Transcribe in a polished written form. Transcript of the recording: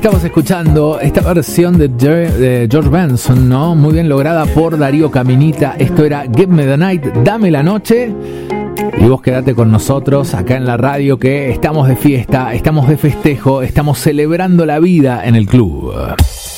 Estamos escuchando esta versión de George Benson, ¿no? Muy bien lograda por Darío Caminita. Esto era Give Me the Night, Dame la Noche. Y vos quedate con nosotros acá en la radio, que estamos de fiesta, estamos de festejo, estamos celebrando la vida en el club.